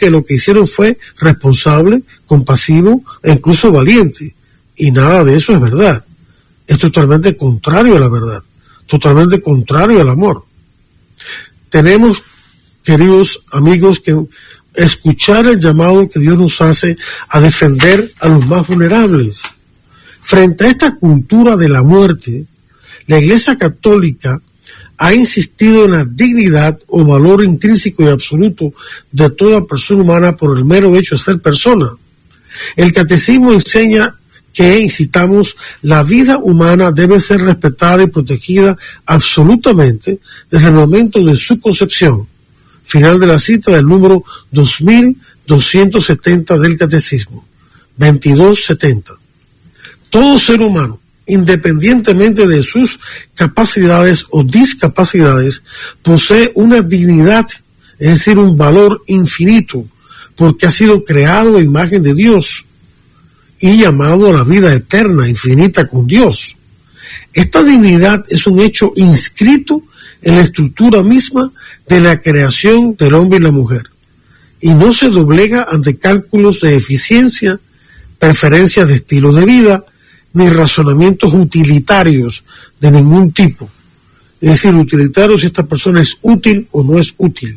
que lo que hicieron fue responsable, compasivo e incluso valiente. Y nada de eso es verdad. Es totalmente contrario a la verdad, totalmente contrario al amor. Tenemos, queridos amigos, que escuchar el llamado que Dios nos hace a defender a los más vulnerables. Frente a esta cultura de la muerte, la Iglesia Católica ha insistido en la dignidad o valor intrínseco y absoluto de toda persona humana por el mero hecho de ser persona. El Catecismo enseña que, citamos, la vida humana debe ser respetada y protegida absolutamente desde el momento de su concepción. Final de la cita del número 2270 del Catecismo, 2270. Todo ser humano, independientemente de sus capacidades o discapacidades, posee una dignidad, es decir, un valor infinito, porque ha sido creado a imagen de Dios y llamado a la vida eterna, infinita con Dios. Esta dignidad es un hecho inscrito en la estructura misma de la creación del hombre y la mujer, y no se doblega ante cálculos de eficiencia, preferencias de estilo de vida, ni razonamientos utilitarios de ningún tipo. Es decir, utilitario si esta persona es útil o no es útil.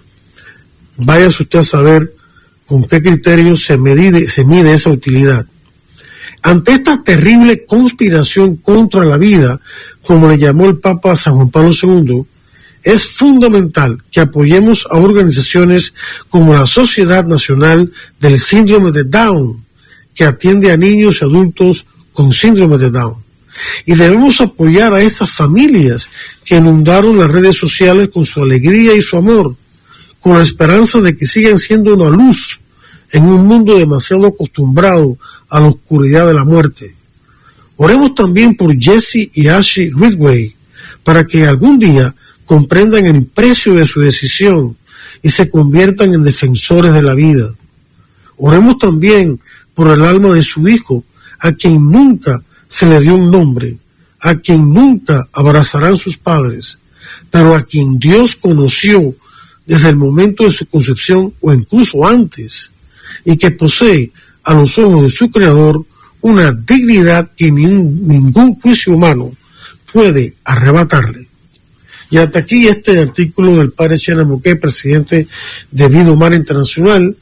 Váyase usted a saber con qué criterios se mide esa utilidad. Ante esta terrible conspiración contra la vida, como le llamó el Papa San Juan Pablo II, es fundamental que apoyemos a organizaciones como la Sociedad Nacional del Síndrome de Down, que atiende a niños y adultos con síndrome de Down. Y debemos apoyar a estas familias que inundaron las redes sociales con su alegría y su amor, con la esperanza de que sigan siendo una luz en un mundo demasiado acostumbrado a la oscuridad de la muerte. Oremos también por Jesse y Ashley Ridgway, para que algún día comprendan el precio de su decisión y se conviertan en defensores de la vida. Oremos también por el alma de su hijo, a quien nunca se le dio un nombre, a quien nunca abrazarán sus padres, pero a quien Dios conoció desde el momento de su concepción o incluso antes, y que posee a los ojos de su Creador una dignidad que ningún juicio humano puede arrebatarle. Y hasta aquí este artículo del padre Chena Moquet, presidente de Vida Humana Internacional,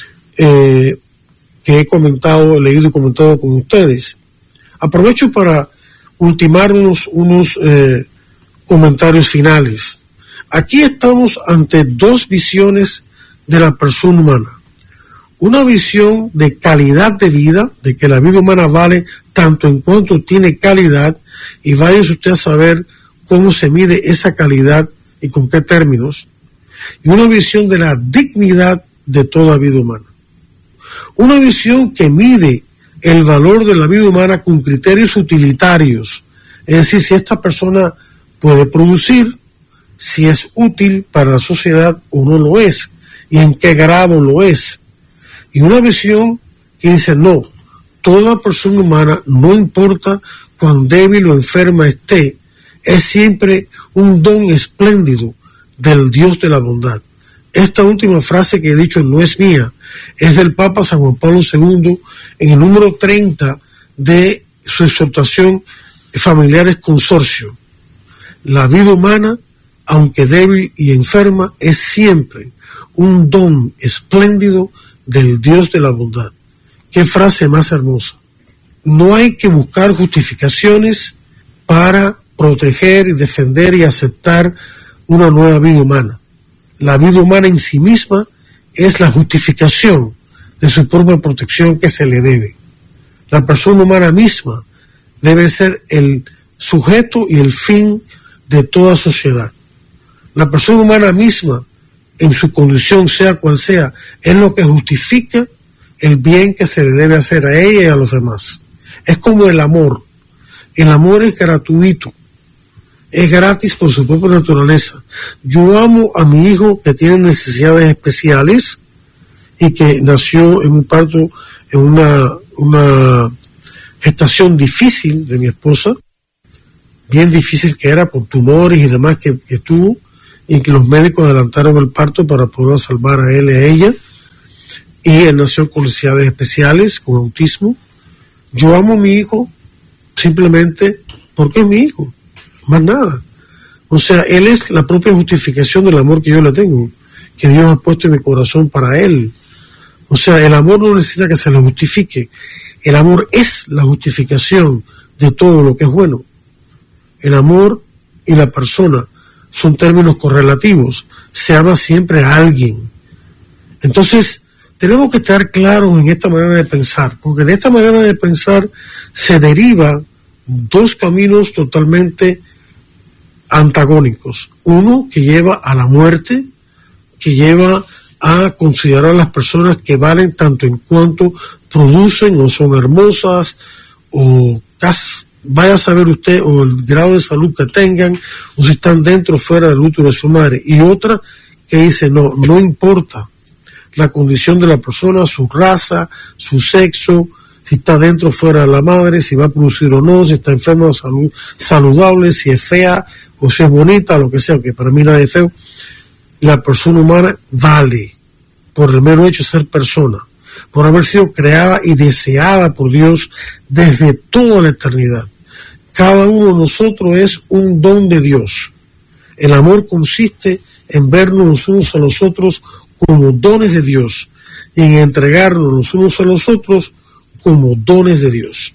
que he leído y comentado con ustedes. Aprovecho para ultimar unos comentarios finales. Aquí estamos ante dos visiones de la persona humana. Una visión de calidad de vida, de que la vida humana vale tanto en cuanto tiene calidad, y vaya usted a saber cómo se mide esa calidad y con qué términos. Y una visión de la dignidad de toda vida humana. Una visión que mide el valor de la vida humana con criterios utilitarios, es decir, si esta persona puede producir, si es útil para la sociedad o no lo es, y en qué grado lo es. Y una visión que dice, no, toda persona humana, no importa cuán débil o enferma esté, es siempre un don espléndido del Dios de la bondad. Esta última frase que he dicho no es mía, es del Papa San Juan Pablo II en el número 30 de su exhortación Familiares Consorcio. La vida humana, aunque débil y enferma, es siempre un don espléndido del Dios de la bondad. Qué frase más hermosa. No hay que buscar justificaciones para proteger y defender y aceptar una nueva vida humana. La vida humana en sí misma es la justificación de su propia protección que se le debe. La persona humana misma debe ser el sujeto y el fin de toda sociedad. La persona humana misma, en su condición, sea cual sea, es lo que justifica el bien que se le debe hacer a ella y a los demás. Es como el amor. El amor es gratuito. Es gratis por su propia naturaleza. Yo amo a mi hijo que tiene necesidades especiales y que nació en un parto, en una gestación difícil de mi esposa, bien difícil que era por tumores y demás que tuvo, y que los médicos adelantaron el parto para poder salvar a él y a ella. y él nació con necesidades especiales, con autismo. Yo amo a mi hijo simplemente porque es mi hijo, más nada. O sea, él es la propia justificación del amor que yo le tengo, que Dios ha puesto en mi corazón para él. O sea, el amor no necesita que se le justifique. El amor es la justificación de todo lo que es bueno. El amor y la persona son términos correlativos. Se ama siempre a alguien. Entonces, tenemos que estar claros en esta manera de pensar, porque de esta manera de pensar se deriva dos caminos totalmente antagónicos. Uno que lleva a la muerte, que lleva a considerar a las personas que valen tanto en cuanto producen o son hermosas o vaya a saber usted, o el grado de salud que tengan, o si están dentro o fuera del útero de su madre. Y otra que dice, no importa la condición de la persona, su raza, su sexo, si está dentro o fuera de la madre, si va a producir o no, si está enferma o saludable, si es fea o si es bonita, lo que sea, que para mí nada es feo. La persona humana vale por el mero hecho de ser persona, por haber sido creada y deseada por Dios desde toda la eternidad. Cada uno de nosotros es un don de Dios. El amor consiste en vernos los unos a los otros como dones de Dios y en entregarnos los unos a los otros como dones de Dios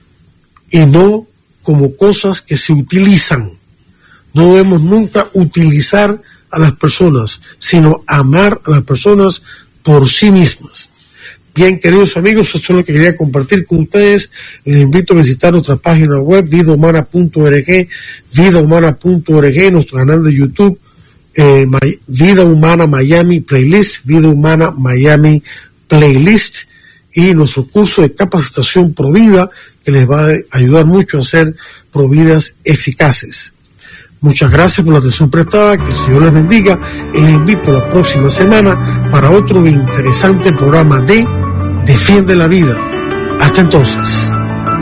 y no como cosas que se utilizan. No debemos nunca utilizar a las personas, sino amar a las personas por sí mismas. Bien, queridos amigos, esto es lo que quería compartir con ustedes. Les invito a visitar nuestra página web, vidahumana.org, vidahumana.org, nuestro canal de YouTube, Vida Humana Miami Playlist, Vida Humana Miami Playlist, y nuestro curso de capacitación Provida, que les va a ayudar mucho a hacer Providas eficaces. Muchas gracias por la atención prestada, que el Señor les bendiga, y les invito a la próxima semana para otro interesante programa de Defiende la Vida. Hasta entonces.